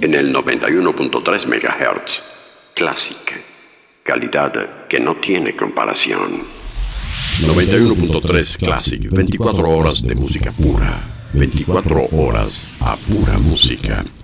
en el 91.3 MHz. Clásica, calidad que no tiene comparación. 91.3 Classic, 24 horas de música pura, 24 horas a pura música.